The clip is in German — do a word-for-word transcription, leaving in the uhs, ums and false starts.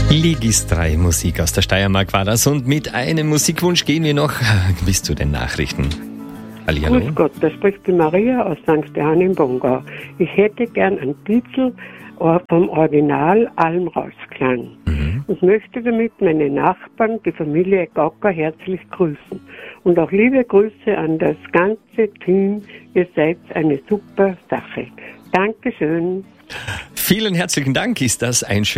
Legis drei Musik aus der Steiermark war das, und mit einem Musikwunsch gehen wir noch bis zu den Nachrichten. Hallihallo. Grüß Gott, da spricht die Maria aus Sankt Johann im Bongau. Ich hätte gern einen Titel vom Original Almrausklang mhm. und möchte damit meine Nachbarn, die Familie Gacker, herzlich grüßen. Und auch liebe Grüße an das ganze Team. Ihr seid eine super Sache. Dankeschön. Vielen herzlichen Dank. Ist das ein schönes